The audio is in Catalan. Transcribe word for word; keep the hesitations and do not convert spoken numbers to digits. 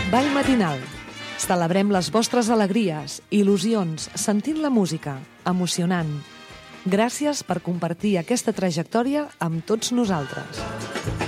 Ball matinal. Celebrem les vostres alegries, il·lusions, sentint la música, emocionant. Gràcies per compartir aquesta trajectòria amb tots nosaltres.